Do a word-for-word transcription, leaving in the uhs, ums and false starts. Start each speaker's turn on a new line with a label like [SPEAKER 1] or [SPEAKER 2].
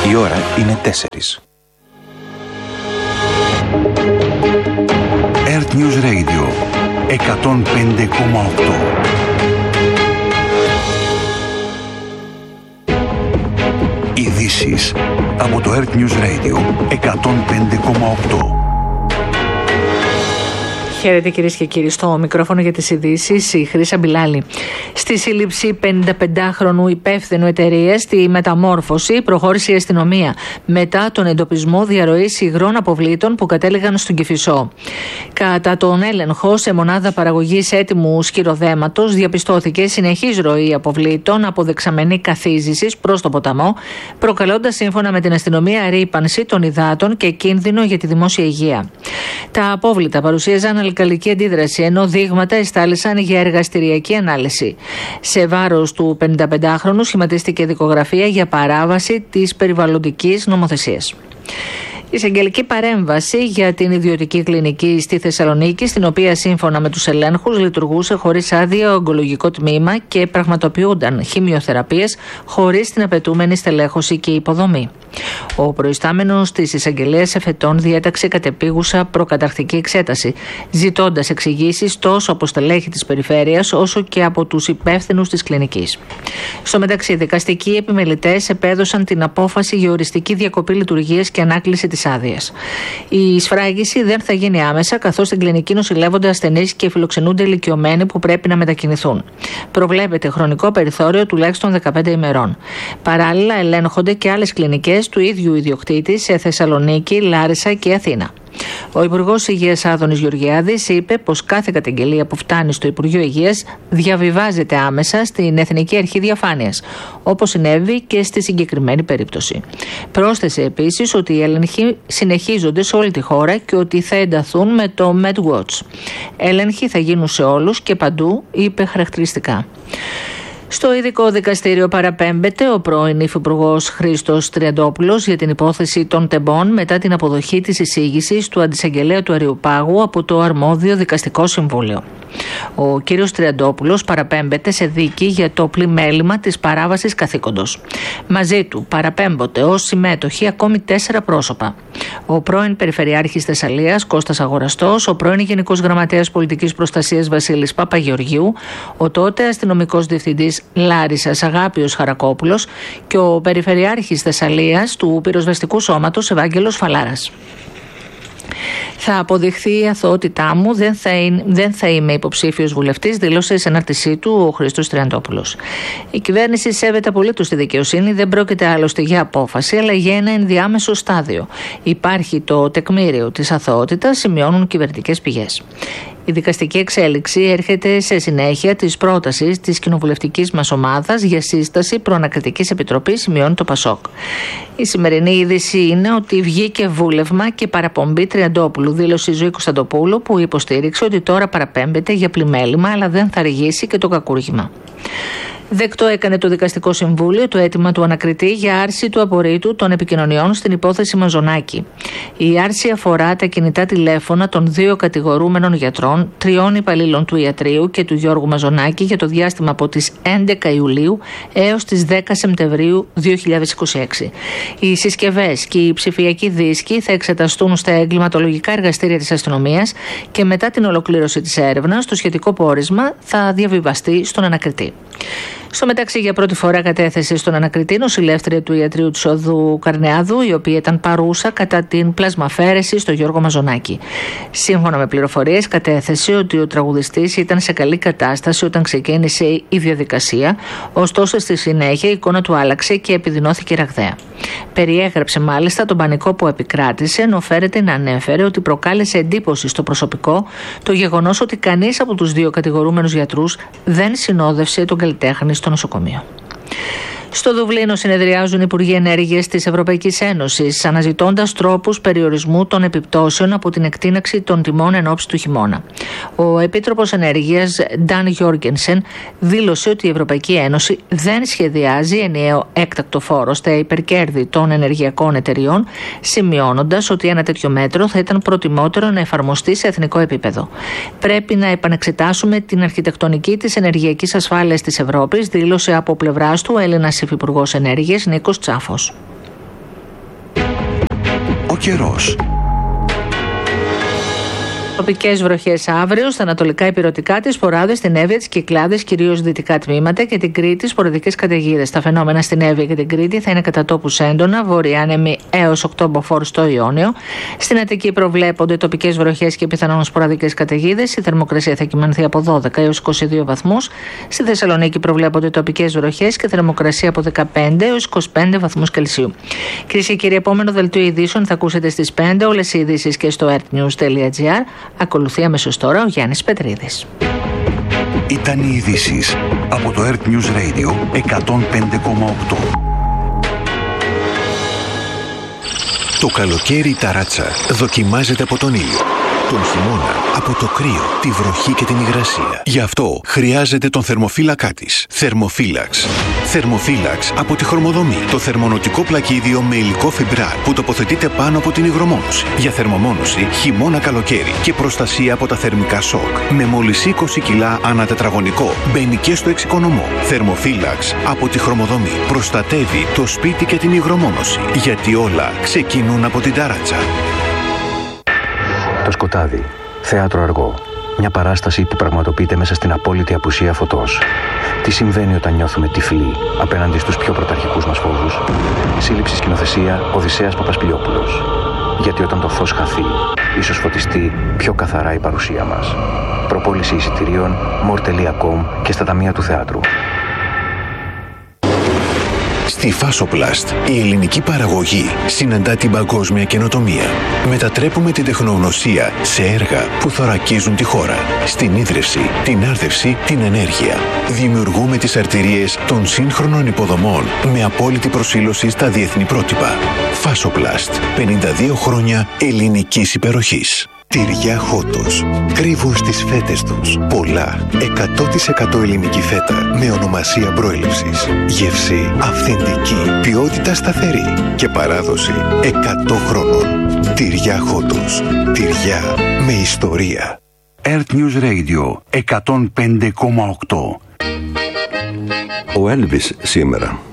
[SPEAKER 1] Η ώρα είναι τέσσερις. Earth News Radio εκατόν πέντε κόμμα οκτώ. Ειδήσεις από το Earth News Radio εκατόν πέντε κόμμα οκτώ.
[SPEAKER 2] Χαίρετε κυρίες και κύριοι, στο μικρόφωνο για τις ειδήσεις η Χρύσα Μπιλάλη. Στη σύλληψη πενηνταπεντάχρονου υπεύθυνου εταιρείας στη μεταμόρφωση προχώρησε η αστυνομία μετά τον εντοπισμό διαρροής υγρών αποβλήτων που κατέληγαν στον Κηφισό. Κατά τον έλεγχο σε μονάδα παραγωγής έτοιμου σκυροδέματος διαπιστώθηκε συνεχής ροή αποβλήτων από δεξαμενή καθίζησης προς το ποταμό, προκαλώντας σύμφωνα με την αστυνομία ρύπανση των υδάτων και κίνδυνο για τη δημόσια υγεία. Τα απόβλητα παρουσίαζαν αλκαλική αντίδραση, ενώ δείγματα εστάλησαν για εργαστηριακή ανάλυση. Σε βάρος του πενηνταπεντάχρονου σχηματίστηκε δικογραφία για παράβαση της περιβαλλοντικής νομοθεσίας. Εισαγγελική παρέμβαση για την ιδιωτική κλινική στη Θεσσαλονίκη, στην οποία σύμφωνα με τους ελέγχους λειτουργούσε χωρίς άδεια ογκολογικό τμήμα και πραγματοποιούνταν χημειοθεραπείες χωρίς την απαιτούμενη στελέχωση και υποδομή. Ο προϊστάμενος της εισαγγελέας εφετών διέταξε κατεπίγουσα προκαταρκτική εξέταση, ζητώντας εξηγήσεις τόσο από στελέχη της περιφέρειας όσο και από τους υπεύθυνους της κλινικής. Στο μεταξύ, δικαστικοί επιμελητές επέδωσαν την απόφαση για οριστική διακοπή λειτουργίας και ανάκληση της άδειας. Η σφράγιση δεν θα γίνει άμεσα, καθώς στην κλινική νοσηλεύονται ασθενείς και φιλοξενούνται ηλικιωμένοι που πρέπει να μετακινηθούν. Προβλέπεται χρονικό περιθώριο τουλάχιστον δεκαπέντε ημερών. Παράλληλα, ελέγχονται και άλλες κλινικές του ίδιου ιδιοκτήτη σε Θεσσαλονίκη, Λάρισα και Αθήνα. Ο Υπουργός Υγείας Άδωνης Γεωργιάδης είπε πως κάθε καταγγελία που φτάνει στο Υπουργείο Υγείας διαβιβάζεται άμεσα στην Εθνική Αρχή Διαφάνειας, όπως συνέβη και στη συγκεκριμένη περίπτωση. Πρόσθεσε επίσης ότι οι έλεγχοι συνεχίζονται σε όλη τη χώρα και ότι θα ενταθούν με το MedWatch. Έλεγχοι θα γίνουν σε όλους και παντού, είπε χαρακτηριστικά. Στο ειδικό δικαστήριο παραπέμπεται ο πρώην υφυπουργός Χρήστος Τριαντόπουλος για την υπόθεση των τεμπών μετά την αποδοχή της εισήγησης του αντισαγγελέα του Αριοπάγου από το αρμόδιο δικαστικό συμβούλιο. Ο κύριος Τριαντόπουλος παραπέμπεται σε δίκη για το πλημέλημα της παράβασης καθήκοντος. Μαζί του παραπέμπονται ως συμμέτοχοι ακόμη τέσσερα πρόσωπα. Ο πρώην Περιφερειάρχης Θεσσαλίας Κώστας Αγοραστός, ο πρώην Γενικός Γραμματέας Πολιτικής Προστασίας Βασίλης Παπαγεωργίου, ο τότε αστυνομικός διευθυντής Λάρισσας Αγάπιος Χαρακόπουλος και ο Περιφερειάρχης Θεσσαλίας του Πυροσβεστικού Σώματος Ευάγγελος Φαλάρας. Θα αποδειχθεί η αθωότητά μου, δεν θα, είναι, δεν θα είμαι υποψήφιος βουλευτής, δήλωσε σε ανάρτησή του ο Χρήστος Τριαντόπουλος. Η κυβέρνηση σέβεται απολύτως τη δικαιοσύνη, δεν πρόκειται άλλωστε για απόφαση, αλλά για ένα ενδιάμεσο στάδιο. Υπάρχει το τεκμήριο της αθωότητας, σημειώνουν κυβερνητικές πηγές. Η δικαστική εξέλιξη έρχεται σε συνέχεια της πρότασης της κοινοβουλευτικής μας ομάδας για σύσταση προανακριτικής επιτροπής, σημειώνει το Πασόκ. Η σημερινή είδηση είναι ότι βγήκε βούλευμα και παραπομπή Τριαντόπουλου, δήλωσε η Ζωή Κωνσταντοπούλου, που υποστήριξε ότι τώρα παραπέμπεται για πλημέλημα, αλλά δεν θα αργήσει και το κακούργημα. Δεκτό έκανε το Δικαστικό Συμβούλιο το αίτημα του ανακριτή για άρση του απορρίτου των επικοινωνιών στην υπόθεση Μαζονάκη. Η άρση αφορά τα κινητά τηλέφωνα των δύο κατηγορούμενων γιατρών, τριών υπαλλήλων του ιατρείου και του Γιώργου Μαζονάκη για το διάστημα από τις έντεκα Ιουλίου έως τις δέκα Σεπτεμβρίου δύο χιλιάδες είκοσι έξι. Οι συσκευές και οι ψηφιακοί δίσκοι θα εξεταστούν στα εγκληματολογικά εργαστήρια της αστυνομίας και μετά την ολοκλήρωση της έρευνας, το σχετικό πόρισμα θα διαβιβαστεί στον ανακριτή. Στο μεταξύ, για πρώτη φορά κατέθεσε στον ανακριτή νοσηλεύτρια του ιατρείου του Οδού Καρνεάδου, η οποία ήταν παρούσα κατά την πλασμαφέρεση στο Γιώργο Μαζονάκη. Σύμφωνα με πληροφορίες, κατέθεσε ότι ο τραγουδιστής ήταν σε καλή κατάσταση όταν ξεκίνησε η διαδικασία, ωστόσο στη συνέχεια η εικόνα του άλλαξε και επιδεινώθηκε ραγδαία. Περιέγραψε μάλιστα τον πανικό που επικράτησε, ενώ φέρεται να ανέφερε ότι προκάλεσε εντύπωση στο προσωπικό το γεγονός ότι κανείς από τους δύο κατηγορούμενους γιατρούς δεν συνόδευσε τον καλλιτέχνη στο νοσοκομείο. Στο Δουβλίνο συνεδριάζουν οι Υπουργοί Ενέργειας της Ευρωπαϊκής Ένωσης, αναζητώντας τρόπους περιορισμού των επιπτώσεων από την εκτείναξη των τιμών εν ώψη του χειμώνα. Ο Επίτροπος Ενέργειας Νταν Γιόργενσεν δήλωσε ότι η Ευρωπαϊκή Ένωση δεν σχεδιάζει ενιαίο έκτακτο φόρο στα υπερκέρδη των ενεργειακών εταιριών, σημειώνοντας ότι ένα τέτοιο μέτρο θα ήταν προτιμότερο να εφαρμοστεί σε εθνικό επίπεδο. Πρέπει να επανεξετάσουμε την αρχιτεκτονική της ενεργειακής ασφάλειας της Ευρώπης, δήλωσε από πλευράς του Έλληνας Υφυπουργός Ενέργειας Νίκος Τσάφος.
[SPEAKER 1] Ο καιρός.
[SPEAKER 2] Τοπικές βροχές αύριο στα ανατολικά ηπειρωτικά, τις Ποράδες, την Εύβοια, τις Κυκλάδες, κυρίως δυτικά τμήματα και την Κρήτη, σποραδικές καταιγίδες. Τα φαινόμενα στην Εύβοια και την Κρήτη θα είναι κατά τόπους έντονα, βορειάνεμοι έως οκτώ μποφόρ στο Ιόνιο. Στην Αττική προβλέπονται τοπικές βροχές και πιθανόν σποραδικές καταιγίδες. Η θερμοκρασία θα κυμανθεί από δώδεκα έως είκοσι δύο βαθμούς. Στη Θεσσαλονίκη προβλέπονται τοπικές βροχές και θερμοκρασία από δεκαπέντε έως είκοσι πέντε βαθμούς Κελσίου. Κυρίες και κύριοι, επόμενο δελτίο ειδήσεων θα ακούσετε στις πέντε. Όλες οι ειδήσεις και στο ertnews τελεία gr. Ακολουθεί αμέσως τώρα ο Γιάννης Πετρίδης.
[SPEAKER 1] Ήταν οι ειδήσεις από το Earth News Radio εκατόν πέντε κόμμα οκτώ.
[SPEAKER 3] Το καλοκαίρι η ταράτσα δοκιμάζεται από τον ήλιο. Τον χειμώνα από το κρύο, τη βροχή και την υγρασία. Γι' αυτό χρειάζεται τον θερμοφύλακά της. Θερμοφύλαξ. Θερμοφύλαξ από τη Χρωμοδομή. Το θερμονοτικό πλακίδιο με υλικό φιμπράρ που τοποθετείται πάνω από την υγρομόνωση. Για θερμομόνωση χειμώνα-καλοκαίρι και προστασία από τα θερμικά σοκ. Με μόλις είκοσι κιλά ανά τετραγωνικό. Μπαίνει και στο εξοικονομό. Θερμοφύλαξ από τη Χρωμοδομή. Προστατεύει το σπίτι και την υγρομόνωση. Γιατί όλα ξεκινούν από την ταράτσα.
[SPEAKER 4] Το σκοτάδι. Θέατρο αργό. Μια παράσταση που πραγματοποιείται μέσα στην απόλυτη απουσία φωτός. Τι συμβαίνει όταν νιώθουμε τυφλοί απέναντι στους πιο πρωταρχικούς μας φόβους. Σύλληψη σκηνοθεσία Οδυσσέας Παπασπηλιόπουλος. Γιατί όταν το φως χαθεί, ίσως φωτιστεί πιο καθαρά η παρουσία μας. Προπόληση εισιτηρίων more τελεία com και στα ταμεία του θεάτρου.
[SPEAKER 3] Στη Φάσοπλαστ, η ελληνική παραγωγή συναντά την παγκόσμια καινοτομία. Μετατρέπουμε την τεχνογνωσία σε έργα που θωρακίζουν τη χώρα. Στην ίδρυυση, την άρδευση, την ενέργεια. Δημιουργούμε τις αρτηρίες των σύγχρονων υποδομών με απόλυτη προσήλωση στα διεθνή πρότυπα. Φάσοπλαστ, πενήντα δύο χρόνια ελληνικής υπεροχής. Τυριά Χότος. Κρύβουν στις φέτες τους πολλά εκατό τοις εκατό ελληνική φέτα με ονομασία προέλευσης. Γεύση αυθεντική, ποιότητα σταθερή και παράδοση εκατό χρόνων. Τυριά Χότος. Τυριά με ιστορία.
[SPEAKER 1] Earth News Radio εκατόν πέντε κόμμα οκτώ.
[SPEAKER 5] Ο Έλβις σήμερα